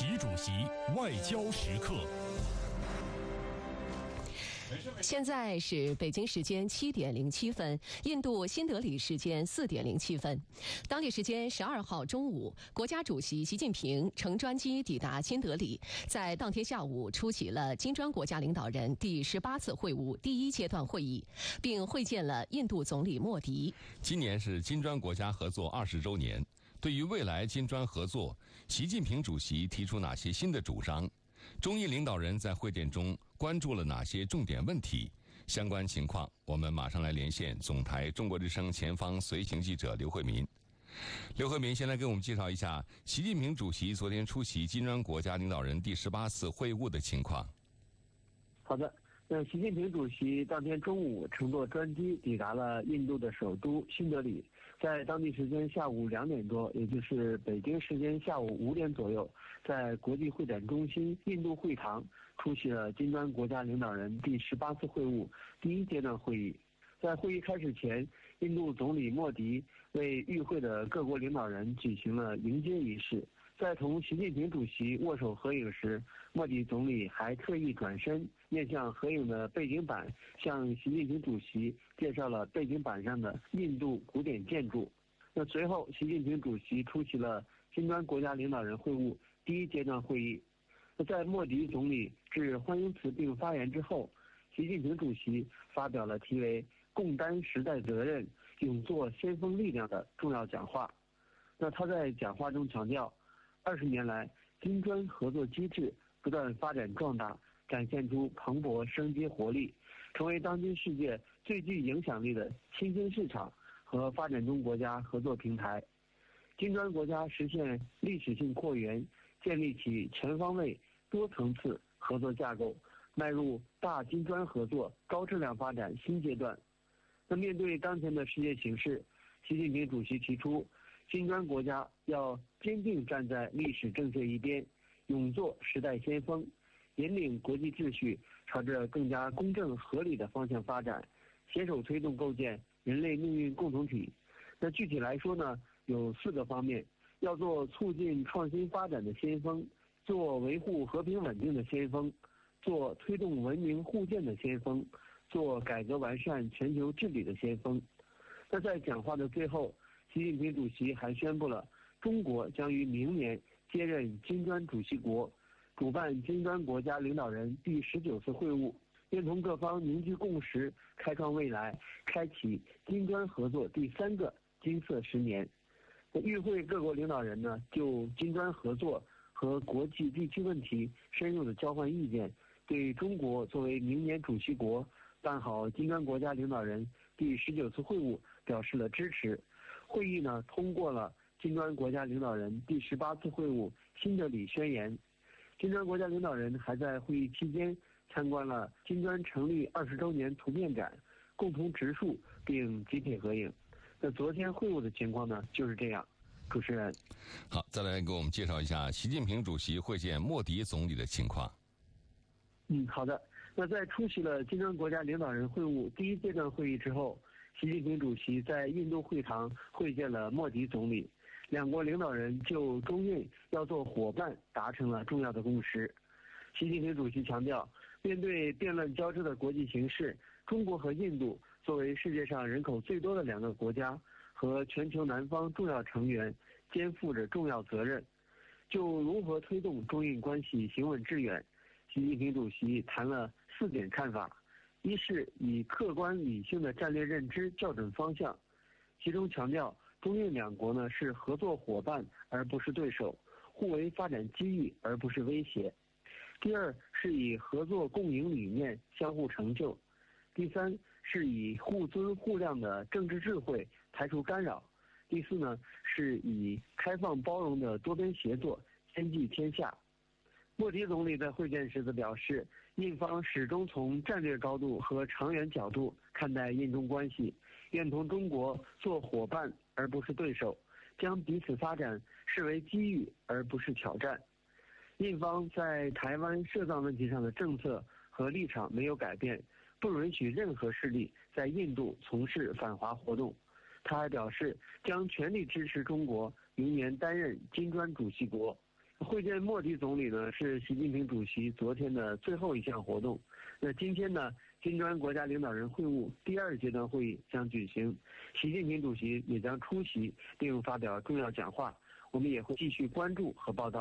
习主席外交时刻。 现在是北京时间7点07分，印度新德里时间4点07分。当地时间12号中午，国家主席习近平乘专机抵达新德里，在当天下午出席了金砖国家领导人第18次会晤第1阶段会议，并会见了印度总理莫迪。 今年是金砖国家合作20周年，对于未来金砖合作，习近平主席提出哪些新的主张？中印领导人在会见中关注了哪些重点问题？相关情况，我们马上来连线总台中国之声前方随行记者刘慧民。刘慧民先来给我们介绍一下习近平主席昨天出席金砖国家领导人第18次会晤的情况。 好的，习近平主席当天中午乘坐专机抵达了印度的首都新德里，在当地时间下午2点多，也就是北京时间下午5点左右，在国际会展中心印度会堂出席了金砖国家领导人第18次会晤第1阶段会议。在会议开始前，印度总理莫迪为与会的各国领导人举行了迎接仪式。在同习近平主席握手合影时，莫迪总理还特意转身面向合影的背景板，向习近平主席介绍了背景板上的印度古典建筑。随后，习近平主席出席了金砖国家领导人会晤第1阶段会议。在莫迪总理致欢迎词并发言之后，习近平主席发表了题为“共担时代责任，勇做先锋力量”的重要讲话。他在讲话中强调，20年来，金砖合作机制不断发展壮大，展现出蓬勃生机活力，成为当今世界最具影响力的新兴市场和发展中国家合作平台。金砖国家实现历史性扩员，建立起全方位、多层次合作架构，迈入大金砖合作高质量发展新阶段。面对当前的世界形势，习近平主席提出，金砖国家要坚定站在历史正确一边，勇做时代先锋，引领国际秩序朝着更加公正合理的方向发展，携手推动构建人类命运共同体。具体来说呢，有4个方面：要做促进创新发展的先锋，做维护和平稳定的先锋，做推动文明互鉴的先锋，做改革完善全球治理的先锋。在讲话的最后，习近平主席还宣布了中国将于明年接任金砖主席国，主办金砖国家领导人第19次会晤，愿同各方凝聚共识，开创未来，开启金砖合作第3个金色10年。与会各国领导人呢，就金砖合作和国际地区问题深入的交换意见，对中国作为明年主席国办好金砖国家领导人第19次会晤表示了支持。会议呢，通过了金砖国家领导人第18次会晤新德里宣言。金砖国家领导人还在会议期间参观了金砖成立20周年图片展，共同植树并集体合影。昨天会晤的情况呢，就是这样。主持人， 好，再来给我们介绍一下习近平主席会见莫迪总理的情况。 好的。在出席了金砖国家领导人会晤第1阶段会议之后，习近平主席在印度会堂会见了莫迪总理，两国领导人就中印要做伙伴达成了重要的共识。习近平主席强调，面对变乱交织的国际形势，中国和印度作为世界上人口最多的2个国家和全球南方重要成员，肩负着重要责任。就如何推动中印关系行稳致远，习近平主席谈了4点看法。一是以客观理性的战略认知校准方向，其中强调中印2国呢是合作伙伴而不是对手，互为发展机遇而不是威胁。第二是以合作共赢理念相互成就。第3是以互尊互谅的政治智慧排除干扰。第4呢是以开放包容的多边协作兼济天下。莫迪总理在会见时则表示，印方始终从战略高度和长远角度看待印中关系，愿同中国做伙伴而不是对手，将彼此发展视为机遇而不是挑战。印方在台湾涉藏问题上的政策和立场没有改变，不允许任何势力在印度从事反华活动。他还表示，将全力支持中国明年担任金砖主席国。 会见莫迪总理呢是习近平主席昨天的最后一项活动。那今天呢，金砖国家领导人会晤第2阶段会议将举行，习近平主席也将出席并发表重要讲话。我们也会继续关注和报道。